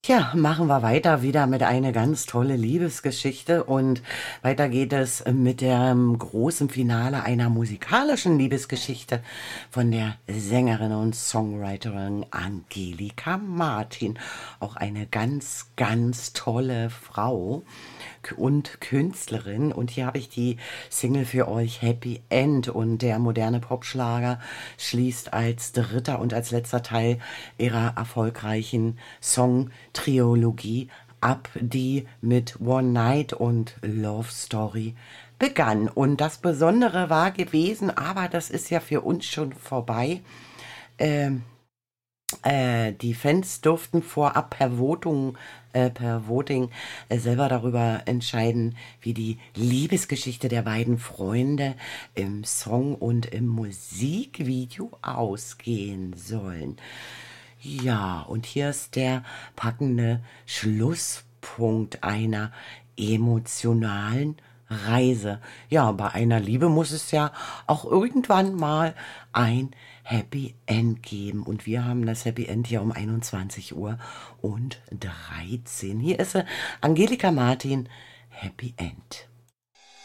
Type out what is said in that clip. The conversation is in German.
Ja, machen wir weiter wieder mit einer ganz tolle Liebesgeschichte und weiter geht es mit dem großen Finale einer musikalischen Liebesgeschichte von der Sängerin und Songwriterin Angelika Martin. Auch eine ganz, ganz tolle Frau und Künstlerin. Und hier habe ich die Single für euch Happy End, und der moderne Popschlager schließt als dritter und als letzter Teil ihrer erfolgreichen Song-Trilogie ab, die mit One Night und Love Story begann. Und das Besondere war gewesen, aber das ist ja für uns schon vorbei, ähm, die Fans durften vorab per Voting selber darüber entscheiden, wie die Liebesgeschichte der beiden Freunde im Song und im Musikvideo ausgehen sollen. Ja, und hier ist der packende Schlusspunkt einer emotionalen Reise. Ja, bei einer Liebe muss es ja auch irgendwann mal ein Happy End geben. Und wir haben das Happy End hier um 21:13 Uhr. Hier ist sie, Angelika Martin, Happy End.